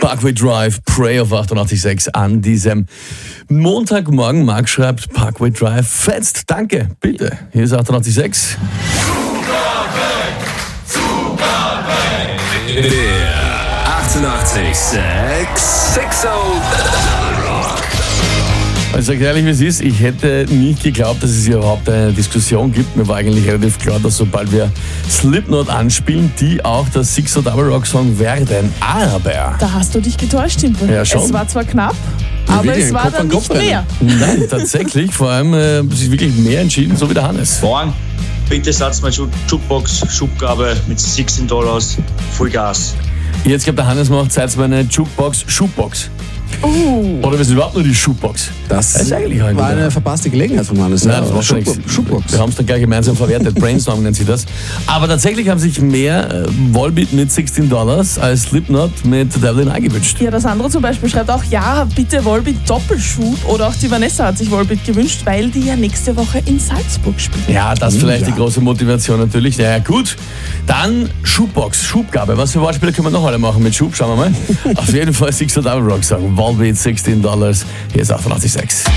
Parkway Drive, Pray auf 88.6 an diesem Montagmorgen. Marc schreibt, Parkway Drive fetzt. Danke, bitte. Hier ist 88.6. Der 88.6 Sexo Also sag ehrlich, wie es ist, ich hätte nicht geglaubt, dass es hier überhaupt eine Diskussion gibt. Mir war eigentlich relativ klar, dass sobald wir Slipknot anspielen, die auch der Sixer Double Rock Song werden. Aber Da hast du dich getäuscht, Timpel. Ja, schon. Es war zwar knapp, aber wirklich, es war Kopf dann an Kopf nicht mehr. Nein, tatsächlich, vor allem sich wirklich mehr entschieden, so wie der Hannes. Morgen, bitte setzt mal Jukebox, Schubgabe mit $16, Vollgas. Jetzt glaube der Hannes macht seit eine Jukebox, Schubbox. Oder wir sind überhaupt nur die Schubbox. Das ist eigentlich halt war wieder eine verpasste Gelegenheit von Hannes. Nein, das war schon nichts. Schubbox. Wir haben es dann gleich gemeinsam verwertet. Brainstorming nennt sie das. Aber tatsächlich haben sich mehr Volbeat mit $16 als Slipknot mit Devil gewünscht. Ja, das andere zum Beispiel schreibt auch, ja, bitte Volbeat Doppelschub. Oder auch die Vanessa hat sich Volbeat gewünscht, weil die ja nächste Woche in Salzburg spielen. Ja, das ist vielleicht die große Motivation natürlich. Ja, gut. Dann Schubbox, Schubgabe. Was für Wortspiele können wir noch alle machen mit Schub? Schauen wir mal. Auf jeden Fall Sixer Double Rock sagen. Volbeat $16. Hier ist 88.6.